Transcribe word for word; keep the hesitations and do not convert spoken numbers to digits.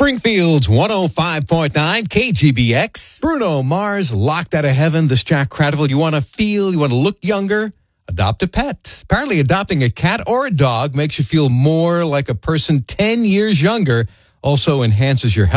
Springfield's one oh five point nine K G B X. Bruno Mars, Locked Out of Heaven. This Jack Cradle. You want to feel, you want to look younger? Adopt a pet. Apparently adopting a cat or a dog makes you feel more like a person ten years younger. Also enhances your health.